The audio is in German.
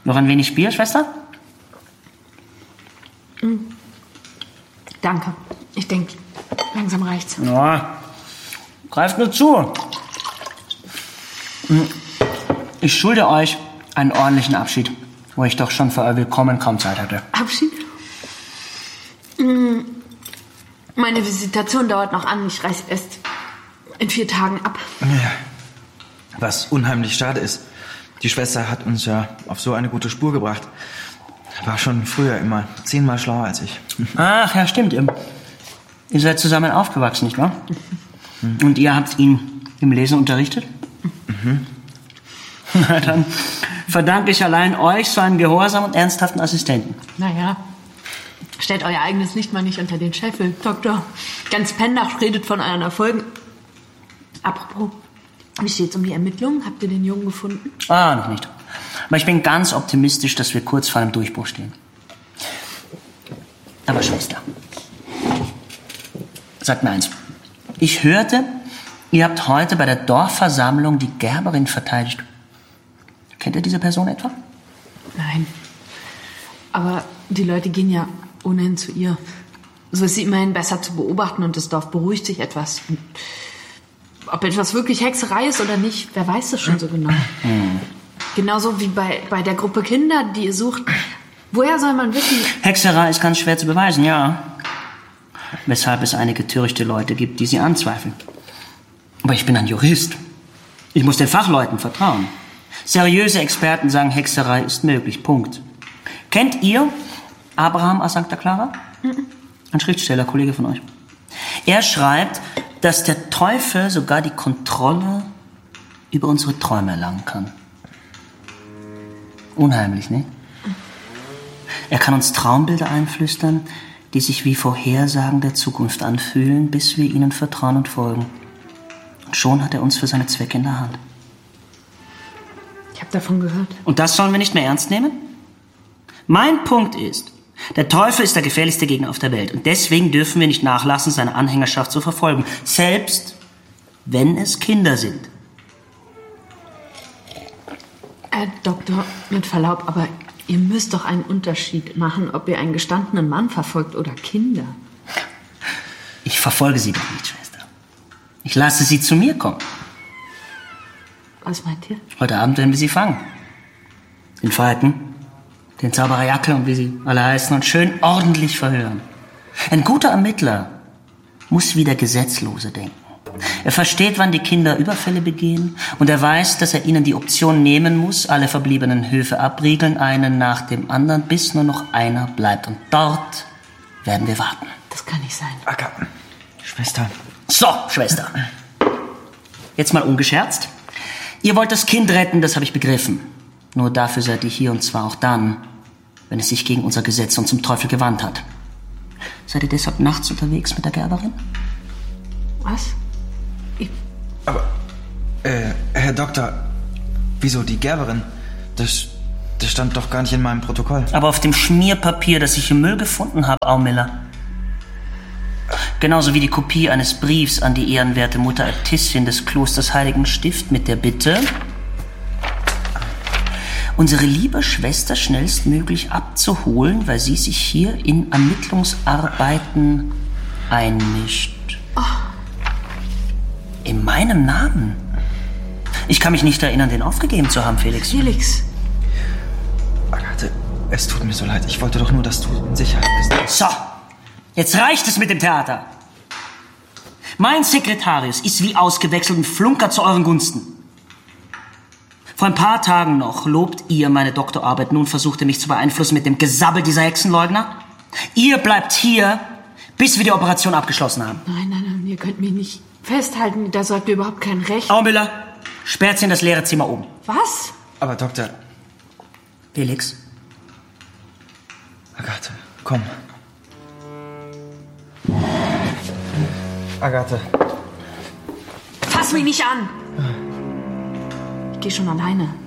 Noch ein wenig Bier, Schwester? Danke. Ich denke, langsam reicht's. Ja, greift nur zu. Ich schulde euch einen ordentlichen Abschied, wo ich doch schon für euer Willkommen kaum Zeit hatte. Abschied? Meine Visitation dauert noch an. Ich reise erst in 4 Tagen ab. Ja. Was unheimlich schade ist. Die Schwester hat uns ja auf so eine gute Spur gebracht. War schon früher immer 10-mal schlauer als ich. Ach ja, stimmt. Ihr seid zusammen aufgewachsen, nicht wahr? Und ihr habt ihn im Lesen unterrichtet? Na, dann verdanke ich allein euch so einen gehorsamen und ernsthaften Assistenten. Naja, stellt euer eigenes Licht mal nicht unter den Scheffel, Doktor. Ganz Pendach redet von euren Erfolgen. Apropos, wie steht's um die Ermittlungen? Habt ihr den Jungen gefunden? Noch nicht. Aber ich bin ganz optimistisch, dass wir kurz vor einem Durchbruch stehen. Aber Schwester, sagt mir eins. Ich hörte, ihr habt heute bei der Dorfversammlung die Gerberin verteidigt. Kennt ihr diese Person etwa? Nein. Aber die Leute gehen ja ohnehin zu ihr. So ist sie immerhin besser zu beobachten und das Dorf beruhigt sich etwas. Und ob etwas wirklich Hexerei ist oder nicht, wer weiß das schon so genau. Genauso wie bei der Gruppe Kinder, die ihr sucht. Woher soll man wissen? Hexerei ist ganz schwer zu beweisen, ja. Weshalb es einige törichte Leute gibt, die sie anzweifeln. Aber ich bin ein Jurist. Ich muss den Fachleuten vertrauen. Seriöse Experten sagen, Hexerei ist möglich. Punkt. Kennt ihr Abraham aus St. Clara? Ein Schriftsteller, Kollege von euch. Er schreibt, dass der Teufel sogar die Kontrolle über unsere Träume erlangen kann. Unheimlich, ne? Er kann uns Traumbilder einflüstern, die sich wie Vorhersagen der Zukunft anfühlen, bis wir ihnen vertrauen und folgen. Und schon hat er uns für seine Zwecke in der Hand. Ich habe davon gehört. Und das sollen wir nicht mehr ernst nehmen? Mein Punkt ist, der Teufel ist der gefährlichste Gegner auf der Welt. Und deswegen dürfen wir nicht nachlassen, seine Anhängerschaft zu verfolgen. Selbst wenn es Kinder sind. Doktor, mit Verlaub, aber ihr müsst doch einen Unterschied machen, ob ihr einen gestandenen Mann verfolgt oder Kinder. Ich verfolge sie doch nicht, Schwester. Ich lasse sie zu mir kommen. Was meint ihr? Heute Abend werden wir sie fangen. Den Falken, den Zauberer Jacke und wie sie alle heißen und schön ordentlich verhören. Ein guter Ermittler muss wie der Gesetzlose denken. Er versteht, wann die Kinder Überfälle begehen und er weiß, dass er ihnen die Option nehmen muss, alle verbliebenen Höfe abriegeln, einen nach dem anderen, bis nur noch einer bleibt. Und dort werden wir warten. Das kann nicht sein. Acker, Schwester. So, Schwester. Jetzt mal ungescherzt. Ihr wollt das Kind retten, das habe ich begriffen. Nur dafür seid ihr hier und zwar auch dann, wenn es sich gegen unser Gesetz und zum Teufel gewandt hat. Seid ihr deshalb nachts unterwegs mit der Gerberin? Was? Aber, Herr Doktor, wieso die Gerberin? Das stand doch gar nicht in meinem Protokoll. Aber auf dem Schmierpapier, das ich im Müll gefunden habe, Aumiller. Genauso wie die Kopie eines Briefs an die ehrenwerte Mutter Äbtissin des Klosters Heiligen Stift mit der Bitte, unsere liebe Schwester schnellstmöglich abzuholen, weil sie sich hier in Ermittlungsarbeiten einmischt. In meinem Namen. Ich kann mich nicht erinnern, den aufgegeben zu haben, Felix. Felix. Agathe, es tut mir so leid. Ich wollte doch nur, dass du in Sicherheit bist. So, jetzt reicht es mit dem Theater. Mein Sekretarius ist wie ausgewechselt und flunkert zu euren Gunsten. Vor ein paar Tagen noch lobt ihr meine Doktorarbeit. Nun versucht ihr mich zu beeinflussen mit dem Gesabbel dieser Hexenleugner. Ihr bleibt hier, bis wir die Operation abgeschlossen haben. Nein, ihr könnt mich nicht festhalten. Da habt ihr überhaupt kein Recht. Aumiller, sperrt sie in das leere Zimmer um. Was? Aber Doktor... Felix? Agathe, komm. Agathe. Fass mich nicht an! Ich geh schon alleine.